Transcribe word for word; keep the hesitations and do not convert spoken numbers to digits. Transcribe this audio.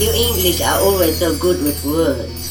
You English are always so good with words.